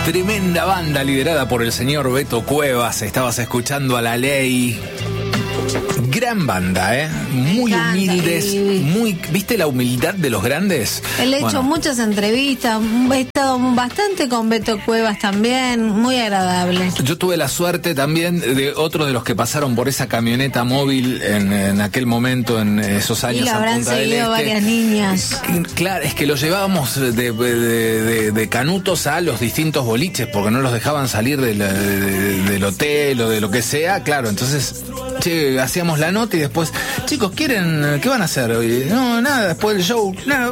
Tremenda banda liderada por el señor Beto Cuevas. Estabas escuchando a La Ley. Gran banda, muy humildes, ¿viste la humildad de los grandes? Él ha hecho muchas entrevistas, he estado bastante con Beto Cuevas también, muy agradable. Yo tuve la suerte también de otro de los que pasaron por esa camioneta móvil en aquel momento, en esos años. Y lo habrán seguido varias niñas. Claro, es que los llevábamos de canutos a los distintos boliches, porque no los dejaban salir del hotel o de lo que sea, claro, entonces... Che, hacíamos la nota y después, chicos, ¿qué van a hacer hoy? No, nada, después del show, nada.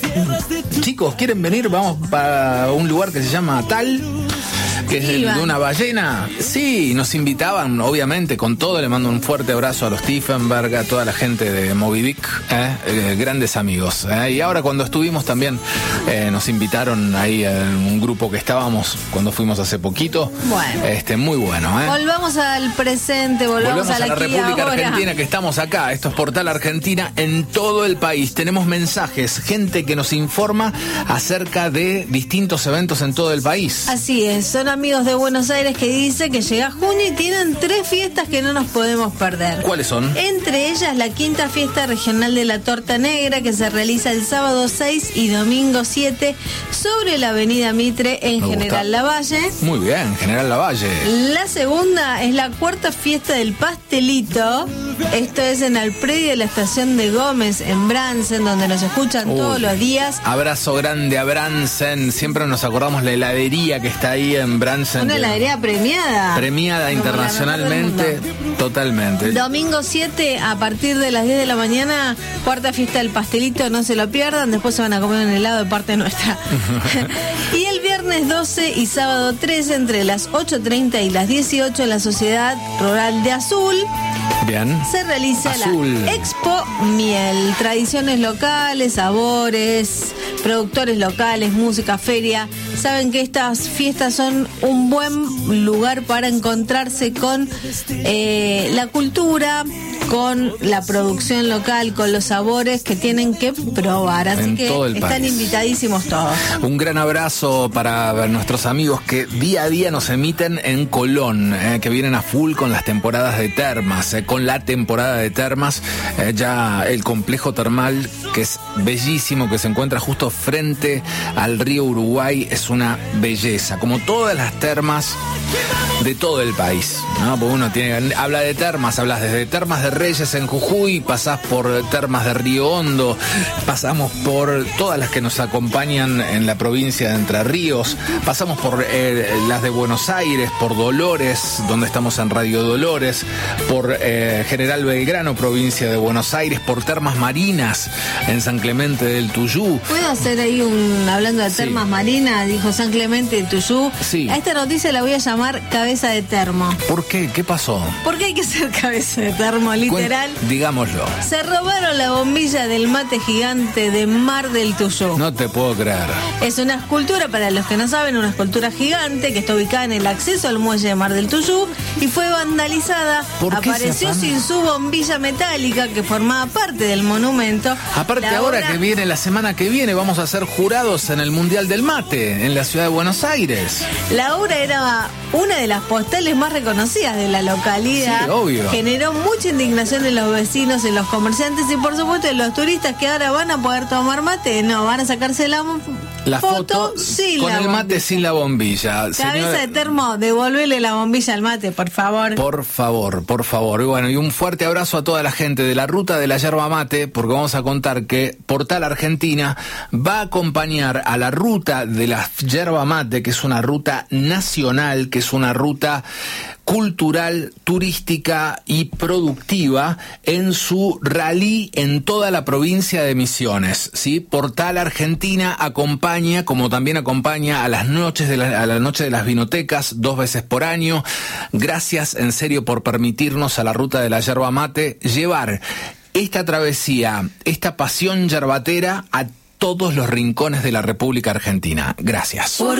Chicos, ¿quieren venir? Vamos para un lugar que se llama Tal, que es de una ballena. Sí, nos invitaban, obviamente, con todo. Le mando un fuerte abrazo a los Tiefenberg, a toda la gente de Moby Dick, grandes amigos. Y ahora cuando estuvimos también nos invitaron ahí en un grupo que estábamos cuando fuimos hace poquito. Bueno. Muy bueno. Volvamos al presente, volvamos a la República Argentina, que estamos acá. Esto es Portal Argentina en todo el país. Tenemos mensajes, gente que nos informa acerca de distintos eventos en todo el país. Así es, son amigos de Buenos Aires que dice que llega junio y tienen 3 fiestas que no nos podemos perder. ¿Cuáles son? Entre ellas la 5ª fiesta regional de la torta negra, que se realiza el sábado 6 y domingo 7 sobre la avenida Mitre en General Lavalle. Muy bien, General Lavalle. La segunda es la 4ª fiesta del pastelito. Esto es en el predio de la estación de Gómez en Bransen, donde nos escuchan todos los días. Abrazo grande a Bransen. Siempre nos acordamos la heladería que está ahí en Bransen. Una heladería premiada. Premiada internacionalmente. Totalmente. Domingo 7 a partir de las 10 de la mañana, 4ª fiesta del pastelito, no se lo pierdan. Después se van a comer un helado de parte nuestra. Y el viernes 12 y sábado 13 entre las 8:30 y las 18 en la Sociedad Rural de Azul. Bien. Se realiza la Expo Miel. Tradiciones locales, sabores, productores locales, música, feria. Saben que estas fiestas son un buen lugar para encontrarse con la cultura, con la producción local, con los sabores que tienen que probar. Así que están invitadísimos todos. Un gran abrazo para nuestros amigos que día a día nos emiten en Colón, que vienen a full con las temporadas de termas, con la temporada de termas, ya el complejo termal, que es bellísimo, que se encuentra justo frente al río Uruguay, es una belleza, como todas las termas de todo el país, ¿no? Porque uno habla de termas, hablas desde Termas de Reyes en Jujuy, pasás por Termas de Río Hondo, pasamos por todas las que nos acompañan en la provincia de Entre Ríos, pasamos por las de Buenos Aires, por Dolores, donde estamos en Radio Dolores, por General Belgrano, provincia de Buenos Aires, por Termas Marinas en San Clemente del Tuyú. ¿Puedo hacer ahí hablando de Termas Marinas? Dijo San Clemente del Tuyú. Sí. A esta noticia la voy a llamar cabeza de termo. ¿Por qué? ¿Qué pasó? Porque hay que ser cabeza de termo, literal. Digámoslo. Se robaron la bombilla del mate gigante de Mar del Tuyú. No te puedo creer. Es una escultura, para los que no saben, una escultura gigante que está ubicada en el acceso al muelle de Mar del Tuyú y fue vandalizada. Apareció sin su bombilla metálica que formaba parte del monumento. Aparte, ahora que viene, la semana que viene, vamos a ser jurados en el Mundial del Mate en la ciudad de Buenos Aires. La obra era una de las postales más reconocidas de la localidad. Sí, obvio. Generó mucha indignación en los vecinos, en los comerciantes y por supuesto en los turistas que ahora van a poder tomar mate. No, van a sacarse la foto sin con la el bombilla. Mate sin la bombilla. Cabeza de termo, devolvele la bombilla al mate, por favor. Por favor, por favor. Y bueno, y un fuerte abrazo a toda la gente de la Ruta de la Yerba Mate, porque vamos a contar que Portal Argentina va a acompañar a la Ruta de la Yerba Mate, que es una ruta nacional, que es una ruta cultural, turística y productiva en su rally en toda la provincia de Misiones, ¿sí? Portal Argentina acompaña, como también acompaña a las noches a la noche de las vinotecas 2 veces por año. Gracias en serio por permitirnos a la Ruta de la Yerba Mate llevar esta travesía, esta pasión yerbatera a todos los rincones de la República Argentina. Gracias.